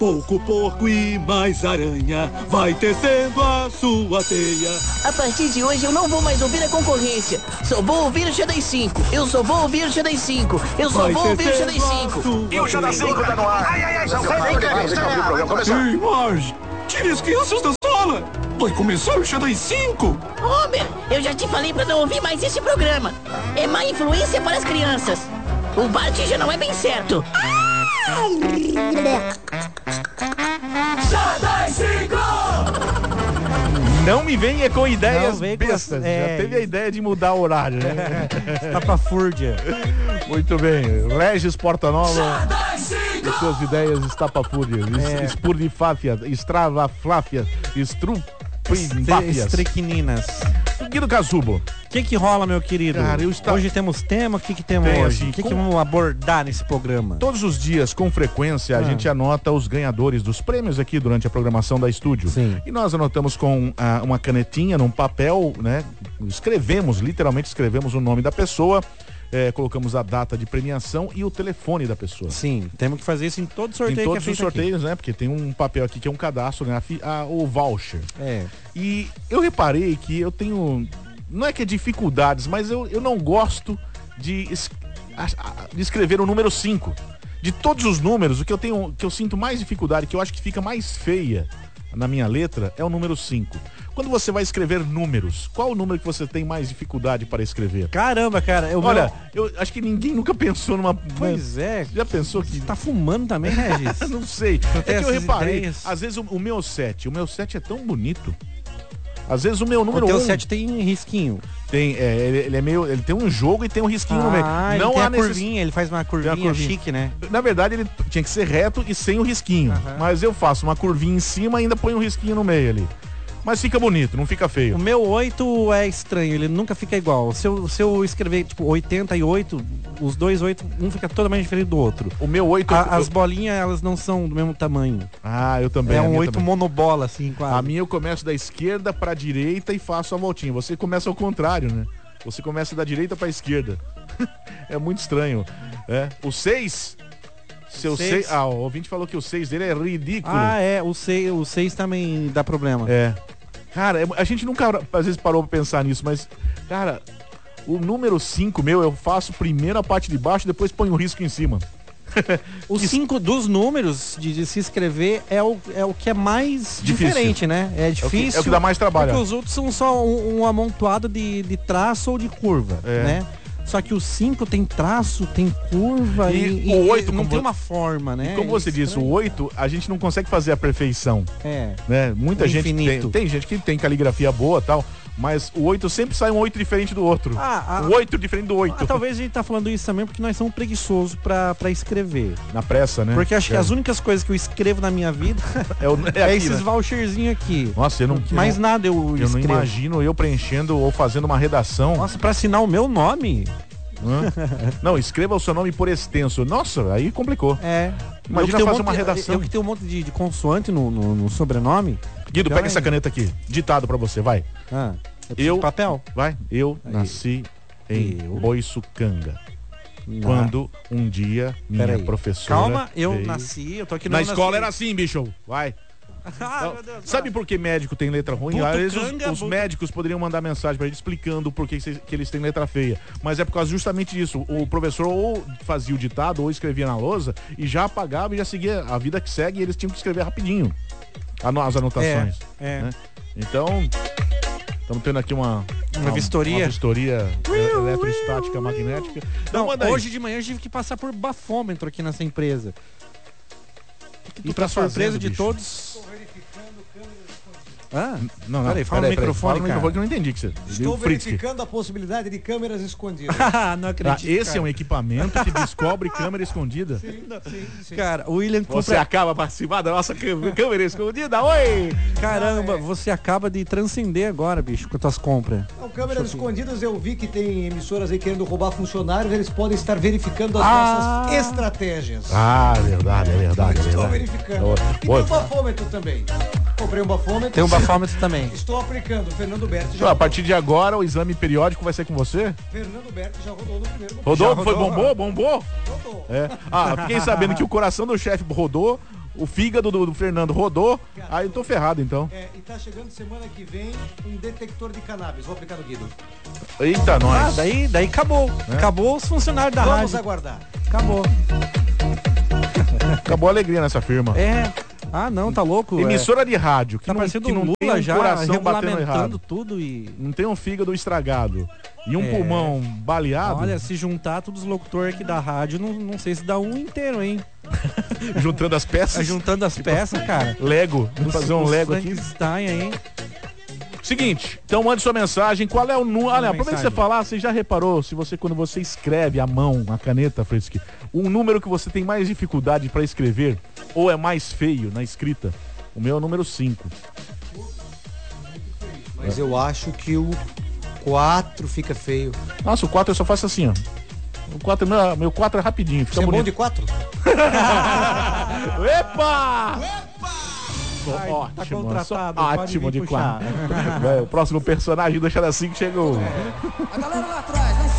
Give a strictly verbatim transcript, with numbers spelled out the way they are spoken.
Pouco porco e mais aranha, vai tecendo a sua teia. A partir de hoje eu não vou mais ouvir a concorrência. Só vou ouvir o Xadrez cinco. Eu só vou ouvir o Xadrez cinco. Eu só Vai vou ouvir o tecendo Xadrez a cinco. sua E o Xadrez cinco tá no ar. Ai, ai, ai, não sai daí, cara. Deixa eu ouvir o programa começar. Ei, Marge, tire as crianças da sala. Vai começar o Xadrez cinco. Homer, eu já te falei pra não ouvir mais esse programa. É má influência para as crianças. O Bart já não é bem certo. Xadrez cinco! Não me venha com ideias Não, vem com bestas. as- é, Já teve a ideia de mudar o horário, né? Estapafúrdia. Muito bem. Regis Portanova Xadrez e cinco! suas ideias estapafúrias. É. Espurdifáfia, estravafláfia, estrupinfáfias. Estrequininas. Guido Casubo. O que que rola, meu querido? Cara, eu está- Hoje temos tema, o que que temos Tem, hoje? assim, O que com- que vamos abordar nesse programa? Todos os dias, com frequência, a Ah. gente anota os ganhadores dos prêmios aqui durante a programação da estúdio. Sim. E nós anotamos com ah, uma canetinha num papel, né? Escrevemos, literalmente escrevemos o nome da pessoa, eh, colocamos a data de premiação e o telefone da pessoa. Sim, temos que fazer isso em todo sorteio Em todos que é os feito aqui. sorteios, né? Porque tem um papel aqui que é um cadastro, né? A fi- a- o voucher. É. E eu reparei que eu tenho. Não é que é dificuldades, mas eu, eu não gosto de, es- a- a- de escrever o número cinco. De todos os números, o que eu tenho, que eu sinto mais dificuldade, que eu acho que fica mais feia na minha letra, é o número cinco. Quando você vai escrever números, qual o número que você tem mais dificuldade para escrever? Caramba, cara. Eu Olha, eu acho que ninguém nunca pensou numa. Pois é. Já pensou que. Você tá fumando também, Regis? Não sei. Não É tem que eu essas reparei, ideias? às vezes o, o meu sete, o meu sete é tão bonito. Às vezes o meu número O teu um sete tem risquinho. tem, é, ele, ele é meio, ele tem um jogo e tem um risquinho no meio. Ah, ele Não tem há a necess- curvinha, ele faz uma curvinha, curvinha. chique, né? Na verdade, ele tinha que ser reto e sem o risquinho. Aham. Mas eu faço uma curvinha em cima e ainda ponho um risquinho no meio ali. Mas fica bonito, não fica O feio. meu oito é estranho, ele nunca fica igual. Se eu, se eu escrever, tipo, oitenta e oito, os dois oito, um fica totalmente diferente do outro. O meu oito... A- eu- as bolinhas, elas não são do mesmo tamanho. Ah, eu também. É a um minha oito também. monobola, assim, quase. A minha eu começo da esquerda pra direita e faço a voltinha. Você começa ao contrário, né? Você começa da direita pra esquerda. É muito estranho. É. O seis... Seu Seis. seis... Ah, o ouvinte falou que o seis dele é ridículo. Ah, é, o seis, o seis também dá problema. É. Cara, é- a gente nunca às vezes parou pra pensar nisso, mas, cara, o número cinco meu, eu faço primeiro a parte de baixo, depois ponho o risco em cima. O cinco dos números de, de se escrever é o, é o que é mais Difícil. diferente, né? É É o, que, difícil. é o que dá mais trabalho. Porque os outros são só um, um amontoado de, de traço ou de curva, É. né? Só que o cinco tem traço, tem curva E e, o e oito, não como tem vo- uma forma, né? E como você É disse, o estranho. oito, a gente não consegue fazer a perfeição, É. né? Muita O gente tem, infinito. tem gente que tem caligrafia boa e tal, mas o oito sempre sai um oito diferente do outro. Ah, ah, o oito diferente do oito. Ah, talvez a gente tá falando isso também porque nós somos preguiçosos pra, pra escrever. Na pressa, né? Porque acho que é. as únicas coisas que eu escrevo na minha vida É, o- é é, aqui, esses né? voucherzinhos aqui. Nossa, eu não... Mais eu, nada eu, eu não escrevo. imagino eu preenchendo ou fazendo uma redação. Nossa, pra assinar o meu nome? Hã? Não, escreva o seu nome por extenso. Nossa, aí complicou. É. Imagina Eu que tenho fazer um uma monte- redação. Eu que tenho um monte de, de consoante no, no, no sobrenome. Guido, Então pega é- essa caneta aqui. Ditado pra você, vai. Ah, eu preciso Eu- de papel. Vai. Eu Aí. nasci em Eu. Boiçucanga. Não. Quando um dia minha Peraí. professora. Calma, eu veio- nasci, eu tô aqui no Na eu escola nasci. era assim, bicho. Vai. Ah, Então, meu Deus, sabe ah. por que médico tem letra ruim? Às vezes os, Butucanga, os butu- médicos poderiam mandar mensagem pra ele explicando por que, que que eles têm letra feia. Mas é por causa justamente disso. O professor ou fazia o ditado ou escrevia na lousa e já apagava e já seguia a vida que segue e eles tinham que escrever rapidinho ano- as anotações. É, é. né? Então, estamos tendo aqui uma, Uma vistoria. Uma vistoria e- eletrostática magnética. Então, Não, manda aí. hoje de manhã eu tive que passar por bafômetro aqui nessa empresa. que E tu pra tá surpresa fazendo, de bicho? todos. Ah, Não, não, Peraí, fala no microfone, Fala no cara. microfone que eu não entendi que você. Estou o Fritz. verificando a possibilidade de câmeras escondidas. não Ah, acredito. esse é um cara. equipamento que descobre câmera escondida. Sim, sim, sim. Cara, o William Você compra... acaba de participar da nossa câmera câmera escondida? Oi! Caramba, você acaba de transcender agora, bicho, com as tuas compras. Então, câmeras escondidas, eu vi que tem emissoras aí querendo roubar funcionários, eles podem estar verificando as Ah. nossas estratégias. Ah, verdade, é verdade, é Estou verdade. verificando. Ô, E tem ô, um bafômetro também. Comprei um bafômetro. Tem um bafômetro também. Estou aplicando. O Fernando Berti já A rodou. partir de agora, o exame periódico vai ser com você? Fernando Berti já rodou no primeiro. Rodou? Já Foi rodou? bombou? Bombou? Rodou. É. Ah, fiquei sabendo que o coração do chefe rodou, o fígado do, do Fernando rodou, aí eu tô ferrado então. É, e tá chegando semana que vem um detector de cannabis. Vou aplicar no Guido. Eita, Ah, nós. daí, daí acabou. Acabou os funcionários da Vamos rádio. aguardar. Acabou. Acabou a alegria nessa firma. É. Ah, não, tá louco. é. Emissora de rádio, que Tá não, parecendo que o não Lula tem um já coração batendo regulamentando errado. tudo e... Não tem um fígado estragado. E um É. pulmão baleado. Olha, se juntar todos os locutores aqui da rádio, não, não sei se dá um inteiro, hein? Juntando as peças. Tá juntando as peças, cara. Lego. Vamos fazer um Os Lego aqui. Frankenstein aí. Seguinte, então mande sua mensagem. Qual é o número? Olha, aproveita que mensagem. você falar, você já reparou, se você, quando você escreve à mão, a caneta, Fresque, um número que você tem mais dificuldade para escrever, ou é mais feio na escrita? O meu é o número cinco. Mas eu acho que o quatro fica feio. Nossa, o quatro eu só faço assim, ó. O quatro, meu, meu quatro é rapidinho, fica Você é bom bonito. de quatro? Epa! Sou Ai, ótimo, tá sou contratado, pode ótimo vir de puxar. quatro. É, o próximo personagem do Xaracinho chegou. A galera lá atrás, lá em